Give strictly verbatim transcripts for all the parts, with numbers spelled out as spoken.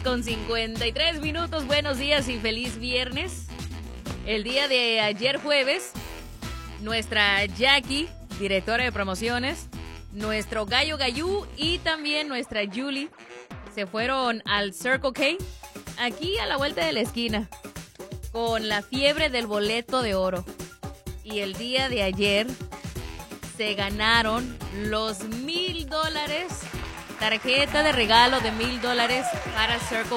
Con cincuenta y tres minutos, buenos días y feliz viernes. El día de ayer jueves, nuestra Jackie, directora de promociones, nuestro Gallo Gallú y también nuestra Julie se fueron al Circle K, aquí a la vuelta de la esquina, con la fiebre del boleto de oro. Y el día de ayer se ganaron los mil dólares, tarjeta de regalo de mil dólares para Circle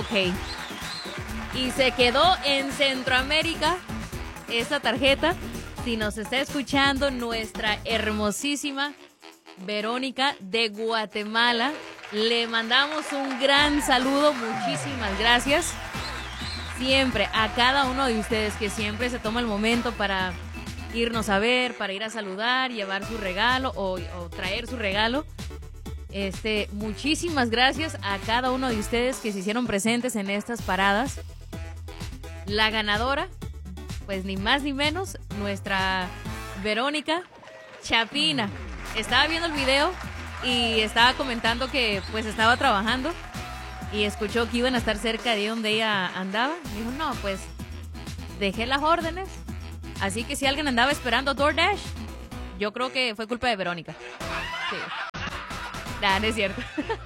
K. Y se quedó en Centroamérica esta tarjeta. Si nos está escuchando nuestra hermosísima Verónica de Guatemala, le mandamos un gran saludo, muchísimas gracias. Siempre, a cada uno de ustedes que siempre se toma el momento para irnos a ver, para ir a saludar, llevar su regalo o, o traer su regalo. Este, muchísimas gracias a cada uno de ustedes que se hicieron presentes en estas paradas. La ganadora, pues ni más ni menos, nuestra Verónica Chapina. Estaba viendo el video y estaba comentando que pues estaba trabajando y escuchó que iban a estar cerca de donde ella andaba. Dijo, no, pues dejé las órdenes, así que si alguien andaba esperando DoorDash, yo creo que fue culpa de Verónica. Sí. Nah, no es cierto.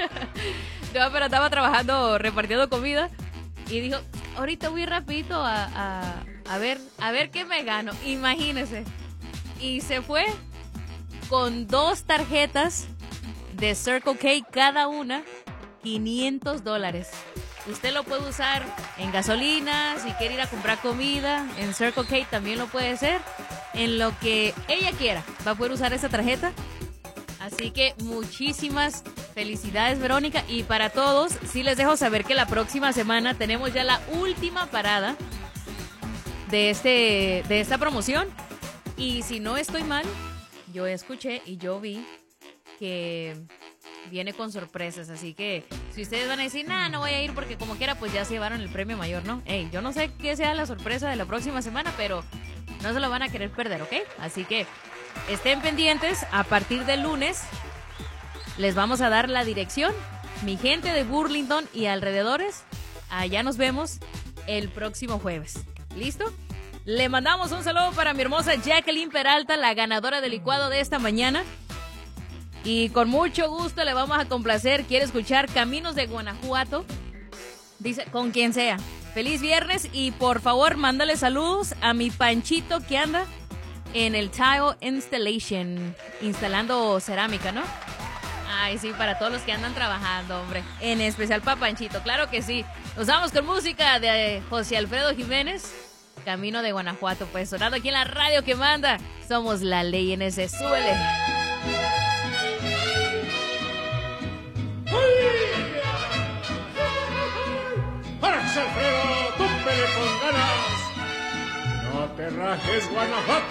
No, pero estaba trabajando, repartiendo comida y dijo, ahorita voy rapidito a, a, a ver, a ver qué me gano. Imagínese. Y se fue con dos tarjetas de Circle K, cada una quinientos dólares. Usted lo puede usar en gasolina, si quiere ir a comprar comida, en Circle K también lo puede hacer, en lo que ella quiera. Va a poder usar esa tarjeta. Así que muchísimas felicidades, Verónica. Y para todos, sí les dejo saber que la próxima semana tenemos ya la última parada de, este, de esta promoción. Y si no estoy mal, yo escuché y yo vi que viene con sorpresas. Así que si ustedes van a decir, nah, no voy a ir porque como quiera, pues ya se llevaron el premio mayor, ¿no? Hey, yo no sé qué sea la sorpresa de la próxima semana, pero no se lo van a querer perder, ¿ok? Así que estén pendientes. A partir del lunes les vamos a dar la dirección. Mi gente de Burlington y alrededores, allá nos vemos el próximo jueves. ¿Listo? Le mandamos un saludo para mi hermosa Jacqueline Peralta, la ganadora del licuado de esta mañana. Y con mucho gusto le vamos a complacer. Quiere escuchar Caminos de Guanajuato. Dice, con quien sea. Feliz viernes y por favor, mándale saludos a mi Panchito que anda en el Tile Installation, instalando cerámica, ¿no? Ay, sí, para todos los que andan trabajando, hombre. En especial para Panchito, claro que sí. Nos vamos con música de José Alfredo Jiménez, Camino de Guanajuato, pues sonando aquí en la radio que manda. Somos la ley en ese suele. ¡José Alfredo, túmpele con ganas! ¡No te rajes, Guanajuato!